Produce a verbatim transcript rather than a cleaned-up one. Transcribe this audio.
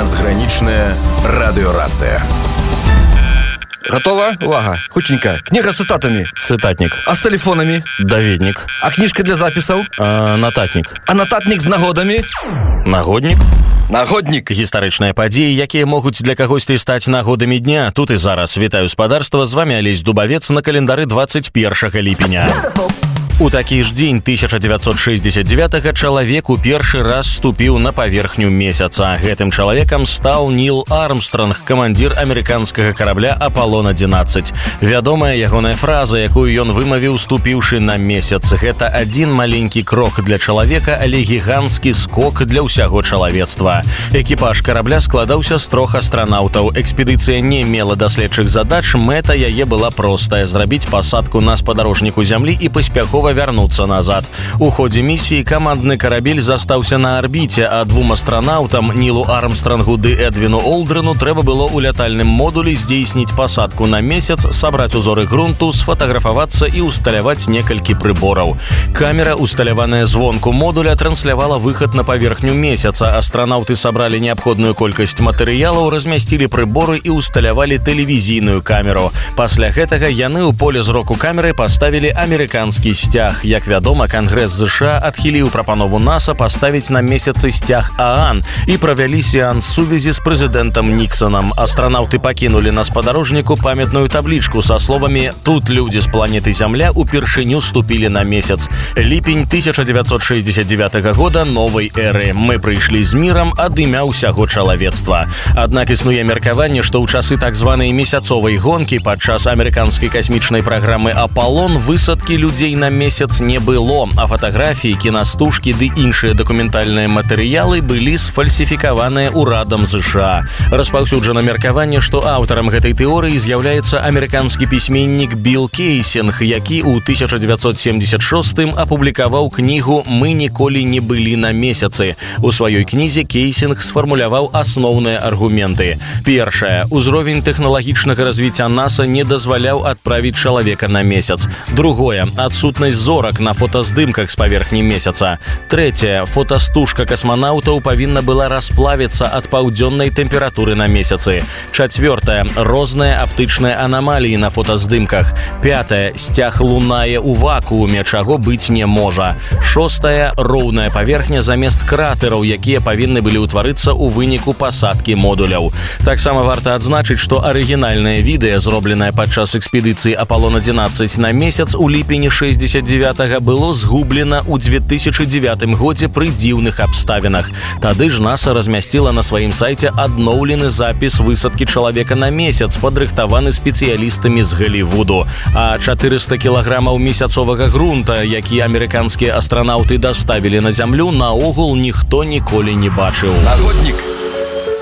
Трансграничная радиорация. Готово? Увага. Хутенько. Книга с цитатами. Цитатник. А с телефонами? Даведник. А книжка для записаў? А, нататник. А нататник з нагодамі? Нагодник. Нагодник. Гістарычныя падзеі, якія могуць для кагосьці стаць нагодамі дня. Тут і зараз. Вітаю спадарства, з вами Алесь Дубавец на календары двадцать першага ліпеня. У такі ж дзень тысяча девятьсот шестьдесят девятого чалавек у першы раз ступіў на паверхню месяца. Гэтым чалавекам стаў Ніл Армстронг, камандзір амерыканскага карабля Аполлон одиннадцать. Вядомая ягоная фраза, якую ён вымавіў, ступіўшы на месяц. Гэта адзін маленькі крок для чалавека, але гіганцкі скок для ўсяго чалавецтва. Экіпаж карабля складаўся з трох астранаўтаў. Экспедыцыя не мела даследчых задач, мэта яе была простая – зрабіць пасадку на спадарожніку зямлі і паспяхова вярнуцца назад. У ходзе місіі камандны карабель застаўся на арбіце, а двум астранаўтам Нілу Армстронгу ды Эдвіну Олдрену трэба было ў лятальным модулі здзейсніць пасадку на месяц, сабраць узоры грунту, сфатаграфавацца і усталяваць некалькі прыбораў. Камера, усталяваная звонку модуля, транслявала выхад на паверхню месяца. Астранаўты сабралі неабходную колькасць матэрыялаў, размясцілі прыборы і усталявалі тэлевізійную камеру. Пасля гэтага яны ў поле зроку камеры паставілі амерыканскі сцяг. Як вядома, Кангрэс ЗША адхіліў прапанову НАСА паставіць на месяцы сцяг ААН і правялі сеанс сувязі з прэзідэнтам Ніксанам. Астранаўты пакінулі на спадарожніку памятную таблічку са словамі «Тут людзі з планеты Зямля упершыню ступілі на месяц». Ліпень тысяча девятьсот шестьдесят девятого года новай эры. Мы прыйшлі з мірам ад імя ўсяго чалавецтва. Аднак існуе меркаванне, што ў часы так званай месяцовай гонкі падчас амерыканскай касмічнай праграмы «Аполлон» высадкі людзей на месяц не было, а фатаграфіі, кінастужкі ды іншыя дакументальныя матэрыялы былі сфальсіфікаваныя ўрадам ЗША. Распаўсюджана меркаванне, што аўтарам гэтай тэорыі з'яўляецца амерыканскі пісьменнік Білл Кейсінг, які ў тысяча девятьсот семьдесят шестым апублікаваў кнігу «Мы ніколі не былі на месяцы». У сваёй кнізе Кейсінг сфармуляваў асноўныя аргументы. Першае. Узровень тэхналагічнага развіцця НАСА не дазваляў адправіць чалавека на месяц. Другое. Адсутнасць зорак на фотаздымках з паверхні месяца. Трэцяе. Фотастужка касманаўтаў павінна была расплавіцца ад паўдзённай тэмпературы на месяцы. Чацвёртае. Розныя аптычныя анамаліі на фотаздымках. Пятае. Сцяг лунае ў вакууме, чаго быць не можа. Шостае. Роўная паверхня замест кратэраў, якія павінны былі ўтварыцца ў выніку пасадкі модуляў. Таксама варта адзначыць, што арыгінальнае відэа, зробленае падчас экспедыцыі Аполлон одиннадцать на месяц у ліпені шестьдесят девятого было згублена ў две тысячи девятым годзе пры дзіўных абставінах. Тады ж НАСА размясціла на сваім сайце адноўлены запіс высадкі чалавека на месяц, падрыхтаваны спецыялістамі з Галівуду. А четыреста кілаграмаў месяцовага грунта, які амерыканскія астранаўты даставілі на зямлю, наогул ніхто ніколі не бачыў. Нагодник.